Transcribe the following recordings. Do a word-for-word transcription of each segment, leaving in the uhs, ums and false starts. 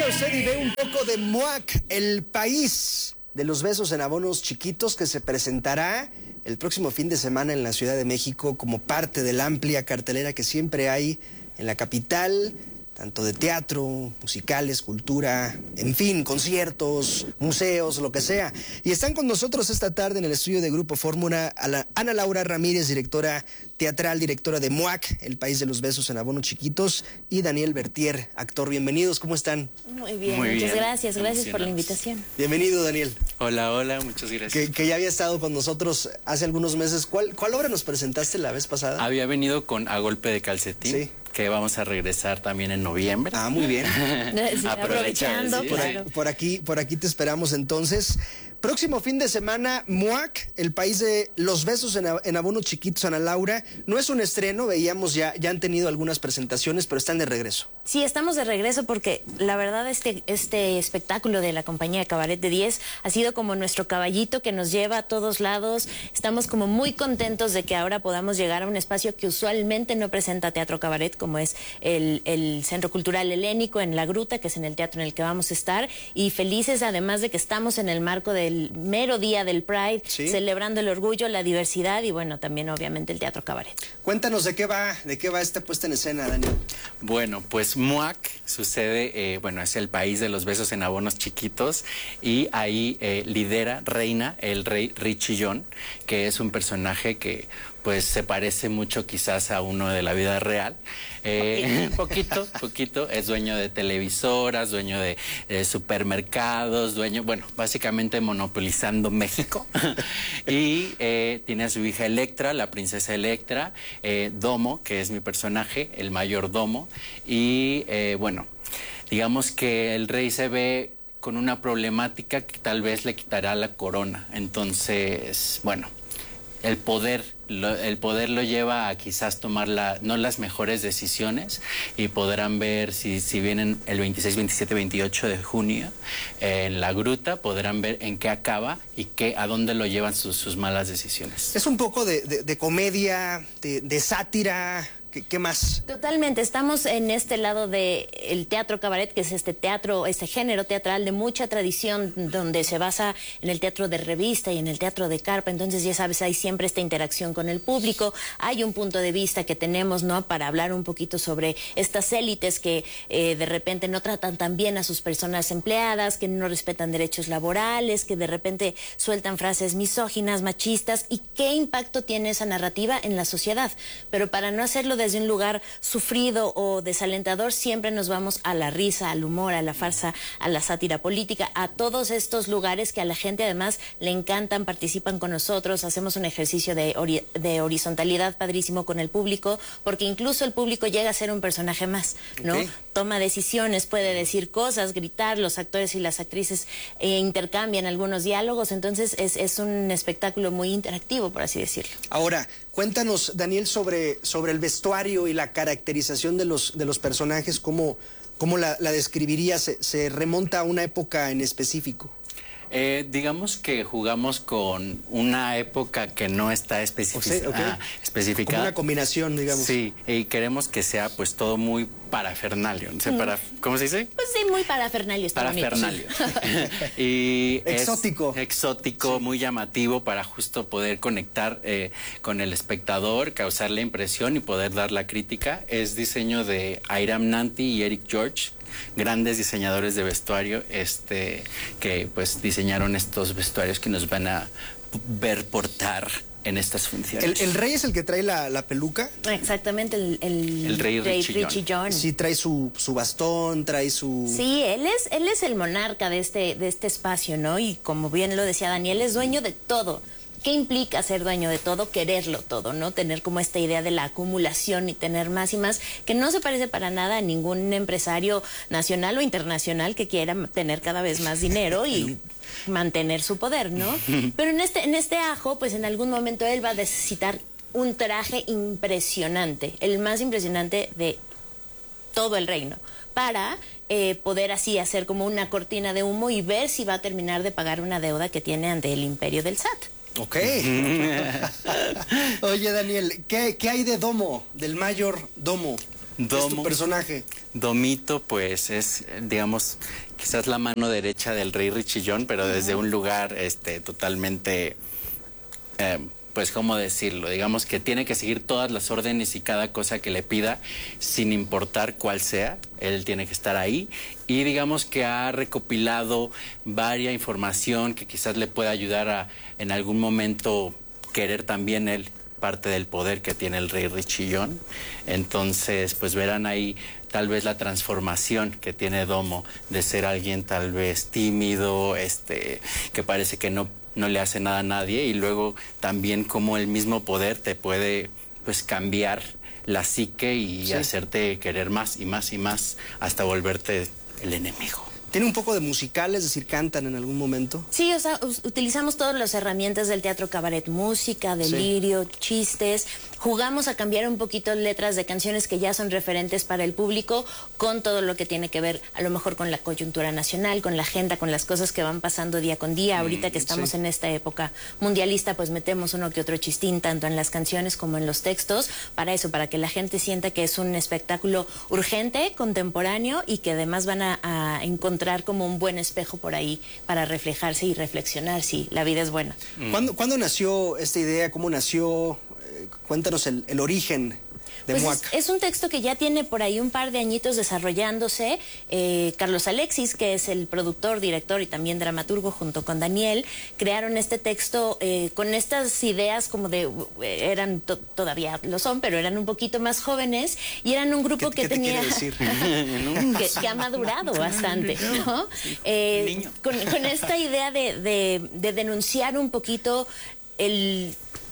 a usted y ve un poco de M U A C, el país de los besos en abonos chiquitos, que se presentará el próximo fin de semana en la Ciudad de México como parte de la amplia cartelera que siempre hay en la capital, tanto de teatro, musicales, cultura, en fin, conciertos, museos, lo que sea. Y están con nosotros esta tarde en el estudio de Grupo Fórmula a la Ana Laura Ramírez, directora teatral, directora de M U A C, el país de los besos en abonos chiquitos, y Daniel Bertier, actor. Bienvenidos, ¿cómo están? Muy bien, Muy muchas bien. gracias, gracias por la invitación. Bienvenido, Daniel. Hola, hola, muchas gracias. Que, que ya había estado con nosotros hace algunos meses. ¿Cuál, cuál obra nos presentaste la vez pasada? Había venido con A Golpe de Calcetín, Sí. que vamos a regresar también en noviembre. Ah, muy bien. Sí, aprovechando, sí, Por, claro. ahí- por aquí, por aquí te esperamos entonces. Próximo fin de semana, M U A C, el país de los besos en, a- en abonos chiquitos, Ana Laura. No es un estreno, veíamos ya, ya han tenido algunas presentaciones, pero están de regreso. Sí, estamos de regreso porque la verdad este, este espectáculo de la compañía de Cabaret de diez ha sido como nuestro caballito que nos lleva a todos lados. Estamos como muy contentos de que ahora podamos llegar a un espacio que usualmente no presenta teatro cabaret, como es el, el Centro Cultural Helénico en La Gruta, que es en el teatro en el que vamos a estar. Y felices además de que estamos en el marco del mero día del Pride, Sí. celebrando el orgullo, la diversidad y bueno, también obviamente el teatro cabaret. Cuéntanos de qué va, de qué va esta puesta en escena, Daniel. Bueno, pues M U A C sucede, eh, bueno, es el país de los besos en abonos chiquitos, y ahí eh, lidera, reina el rey Richillón, que es un personaje que pues se parece mucho quizás a uno de la vida real. Eh, poquito, poquito. Es dueño de televisoras, dueño de eh, supermercados, dueño, bueno, básicamente monopolizando México. Y eh, tiene a su hija Electra, la princesa Electra, eh, Domo, que es mi personaje, el mayordomo. Y eh, bueno, digamos que el rey se ve con una problemática que tal vez le quitará la corona. Entonces, bueno, el poder, lo, el poder lo lleva a quizás tomar la, no las mejores decisiones, y podrán ver si, si vienen el veintiséis, veintisiete, veintiocho de junio eh, en La Gruta, podrán ver en qué acaba y qué, a dónde lo llevan sus, sus malas decisiones. Es un poco de, de- de comedia, de, de sátira. ¿Qué, qué más? Totalmente, estamos en este lado de el teatro cabaret, que es este teatro, este género teatral de mucha tradición, donde se basa en el teatro de revista y en el teatro de carpa. Entonces, ya sabes, hay siempre esta interacción con el público, hay un punto de vista que tenemos, ¿no?, para hablar un poquito sobre estas élites que eh, de repente no tratan tan bien a sus personas empleadas, que no respetan derechos laborales, que de repente sueltan frases misóginas, machistas, y qué impacto tiene esa narrativa en la sociedad. Pero para no hacerlo desde un lugar sufrido o desalentador, siempre nos vamos a la risa, al humor, a la farsa, a la sátira política, a todos estos lugares que a la gente además le encantan, participan con nosotros, hacemos un ejercicio de, ori de horizontalidad padrísimo con el público, porque incluso el público llega a ser un personaje más, ¿no? Ok. Toma decisiones, puede decir cosas, gritar, los actores y las actrices eh, intercambian algunos diálogos, entonces es, es un espectáculo muy interactivo, por así decirlo. Ahora, cuéntanos, Daniel, sobre, sobre el vestuario y la caracterización de los, de los personajes. ¿Cómo, cómo la, la describirías? ¿Se, se remonta a una época en específico? Eh, digamos que jugamos con una época que no está especific- O sea, ok. ah, especificada. Como una combinación, digamos. Sí, y queremos que sea pues todo muy parafernalia. O sea, para, ¿cómo se dice? Pues sí, muy parafernalia, está bonito. Parafernalia. Y es Exótico. exótico, muy llamativo, para justo poder conectar eh, con el espectador, causar la impresión y poder dar la crítica. Es diseño de Airam Nanti y Eric George, grandes diseñadores de vestuario, este, que pues diseñaron estos vestuarios que nos van a ver portar en estas funciones. ¿El, el rey es el que trae la, la peluca? Exactamente, el, el, El rey Richie Richie John. Sí, trae su, su bastón, trae su... Sí, él es, él es el monarca de este, de este espacio, ¿no? Y como bien lo decía Daniel, es dueño de todo. ¿Qué implica ser dueño de todo? Quererlo todo, ¿no? Tener como esta idea de la acumulación y tener más y más, que no se parece para nada a ningún empresario nacional o internacional que quiera tener cada vez más dinero y mantener su poder, ¿no? Pero en este, en este ajo, pues en algún momento él va a necesitar un traje impresionante, el más impresionante de todo el reino, para eh, poder así hacer como una cortina de humo y ver si va a terminar de pagar una deuda que tiene ante el imperio del S A T. Ok. Oye, Daniel, ¿qué, qué hay de Domo, del mayor Domo? es tu personaje? Domito, pues es, digamos, quizás la mano derecha del rey Richillón, pero uh-huh. desde un lugar este, totalmente, eh, pues, ¿cómo decirlo? Digamos que tiene que seguir todas las órdenes y cada cosa que le pida, sin importar cuál sea. Él tiene que estar ahí y digamos que ha recopilado varia información que quizás le pueda ayudar a, en algún momento, querer también él parte del poder que tiene el rey Richillón. Entonces, pues verán ahí tal vez la transformación que tiene Domo de ser alguien tal vez tímido, este, que parece que no, no le hace nada a nadie, y luego también cómo el mismo poder te puede pues cambiar la psique y sí. hacerte querer más y más y más hasta volverte el enemigo. ¿Tiene un poco de musical, es decir, cantan en algún momento? Sí, o sea, utilizamos todas las herramientas del teatro cabaret, música, delirio, sí. chistes. Jugamos a cambiar un poquito letras de canciones que ya son referentes para el público, con todo lo que tiene que ver a lo mejor con la coyuntura nacional, con la agenda, con las cosas que van pasando día con día. Ahorita que estamos sí. en esta época mundialista, pues metemos uno que otro chistín, tanto en las canciones como en los textos, para eso, para que la gente sienta que es un espectáculo urgente, contemporáneo, y que además van a, a encontrar como un buen espejo por ahí para reflejarse y reflexionar si la vida es buena. ¿Cuándo, ¿cuándo nació esta idea? ¿Cómo nació? Eh, cuéntanos el, el origen de pues Muac. Es, es un texto que ya tiene por ahí un par de añitos desarrollándose. Eh, Carlos Alexis, que es el productor, director y también dramaturgo, junto con Daniel, crearon este texto eh, con estas ideas como de, eh, eran, to, todavía lo son, pero eran un poquito más jóvenes, y eran un grupo ¿Qué, que qué tenía... te decir? que, que ha madurado bastante, ¿no? Eh, con, con esta idea de, de, de denunciar un poquito el...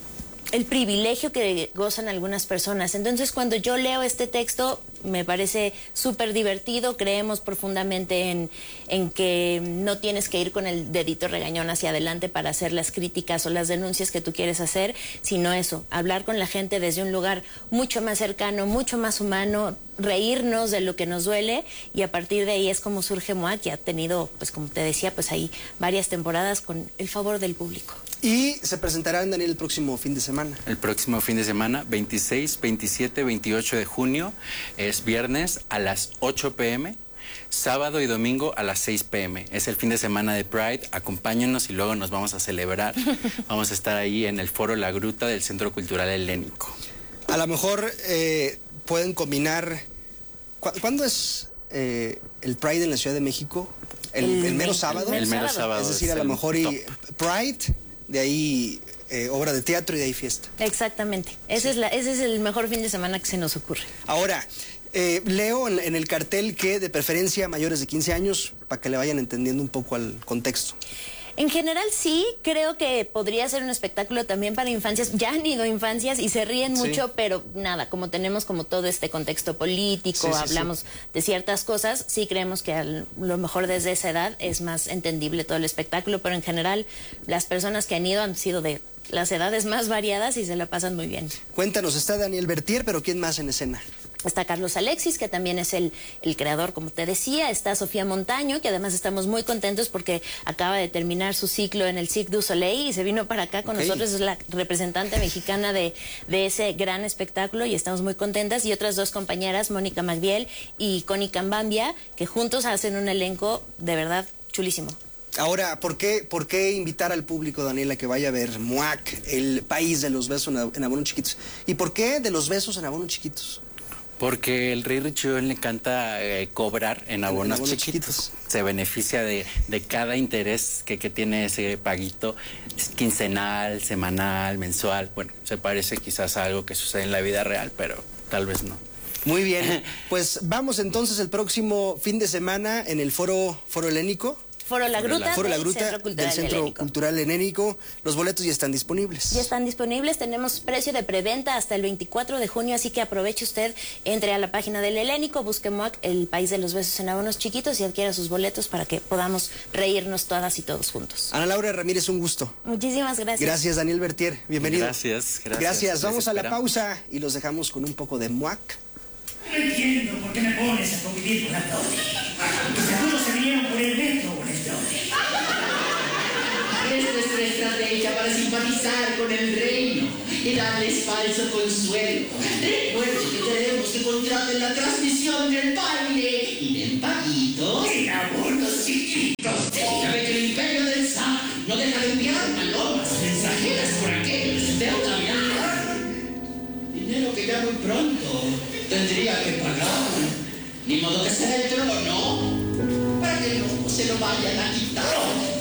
el privilegio que gozan algunas personas. Entonces, cuando yo leo este texto, me parece súper divertido. Creemos profundamente en, en que no tienes que ir con el dedito regañón hacia adelante para hacer las críticas o las denuncias que tú quieres hacer, sino eso, hablar con la gente desde un lugar mucho más cercano, mucho más humano, reírnos de lo que nos duele, y a partir de ahí es como surge Muac, que ha tenido, pues como te decía, pues ahí varias temporadas con el favor del público. Y se presentará en Daniel el próximo fin de semana. El próximo fin de semana, veintiséis, veintisiete, veintiocho de junio, es viernes a las ocho pe eme, sábado y domingo a las seis pe eme. Es el fin de semana de Pride, acompáñenos y luego nos vamos a celebrar. Vamos a estar ahí en el Foro La Gruta del Centro Cultural Helénico. A lo mejor eh, pueden combinar... ¿Cu ¿Cuándo es eh, el Pride en la Ciudad de México? ¿El, el, el mero sábado? El mero sábado. Es decir, a lo mejor y Pride, de ahí... Eh, obra de teatro y de ahí fiesta. Exactamente. Ese, sí. es la, ese es el mejor fin de semana que se nos ocurre. Ahora, eh, leo en, en el cartel que de preferencia mayores de quince años, para que le vayan entendiendo un poco al contexto. En general sí, creo que podría ser un espectáculo también para infancias. Ya han ido infancias y se ríen sí. mucho, pero nada, como tenemos como todo este contexto político, sí, sí, hablamos sí. de ciertas cosas, sí creemos que a lo mejor desde esa edad es más entendible todo el espectáculo, pero en general las personas que han ido han sido de las edades más variadas y se la pasan muy bien. Cuéntanos, está Daniel Bertier, pero ¿quién más en escena? Está Carlos Alexis, que también es el, el creador, como te decía. Está Sofía Montaño, que además estamos muy contentos porque acaba de terminar su ciclo en el Cirque du Soleil y se vino para acá con okay. nosotros. Es la representante mexicana de, de ese gran espectáculo y estamos muy contentas. Y otras dos compañeras, Mónica Magdiel y Connie Cambambia, que juntos hacen un elenco de verdad chulísimo. Ahora, ¿por qué, ¿por qué invitar al público, Daniela, que vaya a ver Muac, el país de los besos en abonos chiquitos? ¿Y por qué de los besos en abonos chiquitos? Porque el rey Richillón le encanta eh, cobrar en abonos, en abonos chiquitos. chiquitos. Se beneficia de, de cada interés que, que tiene ese paguito. Es quincenal, semanal, mensual. Bueno, se parece quizás a algo que sucede en la vida real, pero tal vez no. Muy bien. Pues vamos entonces el próximo fin de semana en el Foro, Foro Helénico. Foro La Gruta, Foro La del Gruta Centro Cultural del Centro Helénico. Cultural Helénico. Los boletos ya están disponibles. Ya están disponibles, tenemos precio de preventa hasta el veinticuatro de junio, así que aproveche usted, entre a la página del Helénico, busque Muac, el país de los besos en abonos chiquitos, y adquiera sus boletos para que podamos reírnos todas y todos juntos. Ana Laura Ramírez, un gusto. Muchísimas gracias. Gracias, Daniel Bertier. Bienvenido. Gracias, gracias. Gracias. Vamos a la pausa y los dejamos con un poco de Muac. No entiendo por qué me pones a convivir con Aplaude. Seguro se vinieron por el metro con el Aplaude. Esta es una estrategia para simpatizar con el reino. y darles falso consuelo. Recuerden que tenemos que contratar la transmisión del baile y den paguitos En abonos chiquitos. Dígame que el imperio del S A no deja de enviar palomas mensajeras por aquellos deuda viajar. Dinero que ya muy pronto tendría que pagar. Ni modo que sea el trono, para que no se lo vayan a quitar.